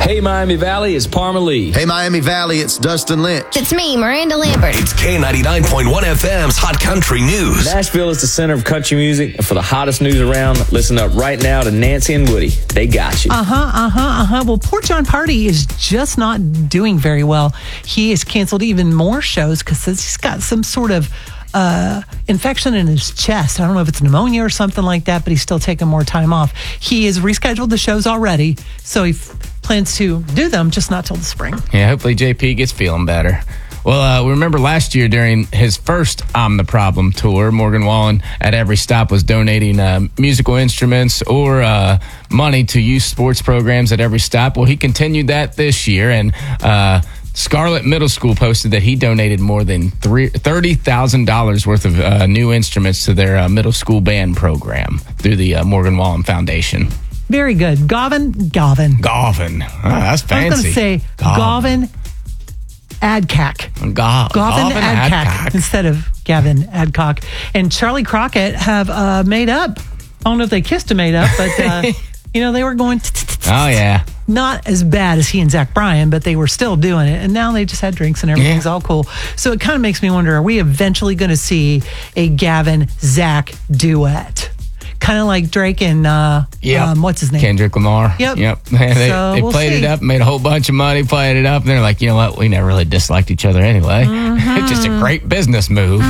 Hey, Miami Valley, it's Parma Lee. Hey, Miami Valley, it's Dustin Lynch. It's me, Miranda Lambert. It's K99.1 FM's Hot Country News. Nashville is the center of country music, and for the hottest news around, listen up right now to Nancy and Woody. They got you. Well, poor John Party is just not doing very well. He has canceled even more shows because he's got some sort of infection in his chest. I don't know if it's pneumonia or something like that, but he's still taking more time off. He has rescheduled the shows already, so he plans to do them, just not till the spring. Yeah, hopefully JP gets feeling better. Well, remember last year during his first I'm the Problem tour, Morgan Wallen at every stop was donating musical instruments or money to youth sports programs at every stop. Well, he continued that this year, and Scarlett Middle School posted that he donated more than $30,000 worth of new instruments to their middle school band program through the Morgan Wallen Foundation. Very good. Gavin. That's fancy. I was going to say Gavin Adcock. Gavin Adcock instead of Gavin Adcock. And Charlie Crockett have made up. I don't know if they kissed or made up, but they were going. Oh yeah. Not as bad as he and Zach Bryan, but they were still doing it. And now they just had drinks and everything's all cool. So it kind of makes me wonder, are we eventually going to see a Gavin-Zach duet? Kind of like Drake and, what's his name? Kendrick Lamar. Yep. They played it up, made a whole bunch of money, played it up. And they're like, you know what? We never really disliked each other anyway. It's just a great business move.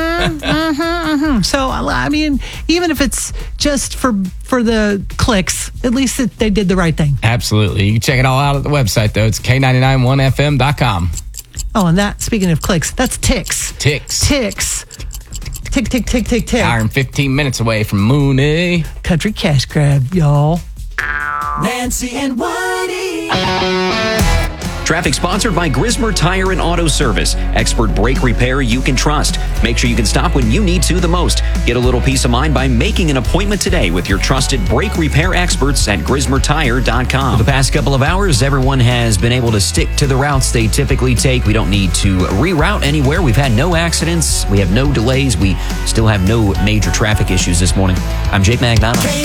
So, I mean, even if it's just for the clicks, at least they did the right thing. Absolutely. You can check it all out at the website, though. It's K991FM.com. Oh, and that, speaking of clicks, that's ticks. Ticks. Tick, tick, tick, tick, tick. Hour and 15 minutes away from Mooney. Country cash grab, y'all. Nancy and Woody. Traffic sponsored by Grismer Tire and Auto Service. Expert brake repair you can trust. Make sure you can stop when you need to the most. Get a little peace of mind by making an appointment today with your trusted brake repair experts at GrismerTire.com. For the past couple of hours, everyone has been able to stick to the routes they typically take. We don't need to reroute anywhere. We've had no accidents. We have no delays. We still have no major traffic issues this morning. I'm Jake McDonald.